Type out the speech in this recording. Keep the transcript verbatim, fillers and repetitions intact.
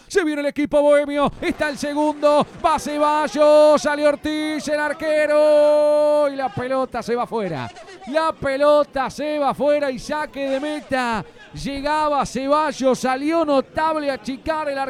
Se viene el equipo bohemio. Está el segundo. Va Ceballos. Sale Ortiz, el arquero. Y la pelota se va afuera. La pelota se va afuera y saque de meta. Llegaba Ceballos. Salió notable a achicar el arquero.